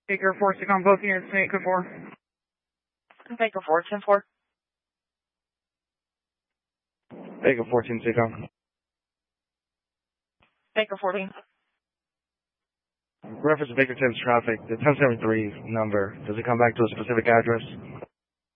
Baker 4, stick on both units, Baker 4. Baker 4, 10-4. Baker 14, stick on. Baker 14. Reference Baker 10's traffic, the 1073 number. Does it come back to a specific address?